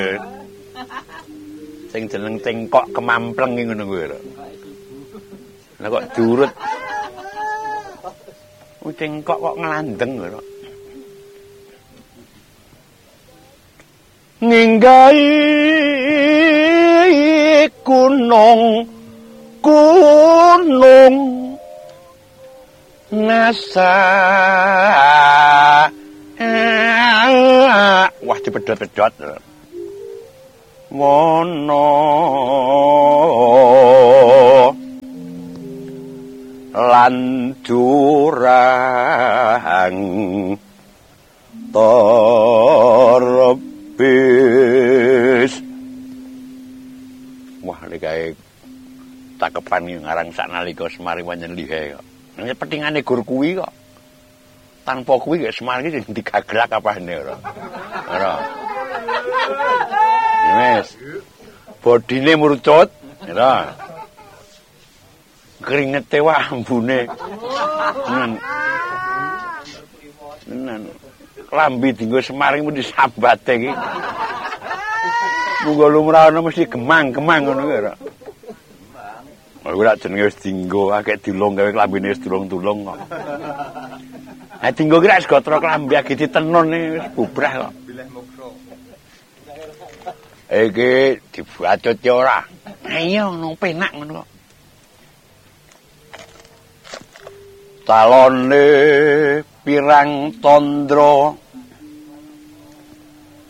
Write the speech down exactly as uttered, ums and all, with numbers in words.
Sing jeneng cengkok kemampleng ngono kuwi lho. Lah kok durut. Oh cengkok kok nglandeng lho. Ninggahi gunung gunung nasa wah dipedhot-pedhot ngono lan jurang torbis wah iki cakepan ngarang saknalika Semar panjen lihe kok. Nek petingane gur kuwi kok. Tanpa kuwi gak Semar iki digaglak apane ora. Ora. Wes. Bodine murcut, ora. Kringete wae ambune. Tenan. Tenan. Klambi dienggo Semar iki mesti sambate iki. Munggo lumrah ono mesti gemang-gemang ngono kuwi ora. Ora jenenge wis dienggo akeh dilong gawe klambine wis tulung-tulung kok. Ha dienggo ki rak segotra klambi agi ditenun wis bubrah kok. Bilih mokso. Iki dibacut ya ora. Ayo ngono penak ngono kok. Calone pirang tandra